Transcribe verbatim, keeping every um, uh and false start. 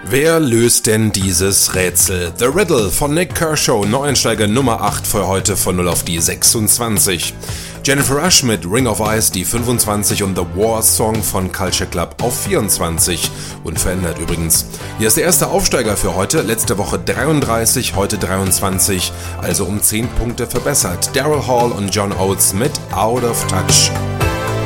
Wer löst denn dieses Rätsel? The Riddle von Nik Kershaw, Neueinsteiger Nummer acht für heute von null auf die sechsundzwanzig. Jennifer Rush mit Ring of Ice die fünfundzwanzig und The War Song von Culture Club auf vierundzwanzig. Unverändert übrigens. Hier ist der erste Aufsteiger für heute, letzte Woche dreiunddreißig, heute dreiundzwanzig, also um zehn Punkte verbessert. Daryl Hall und John Oates mit Out of Touch.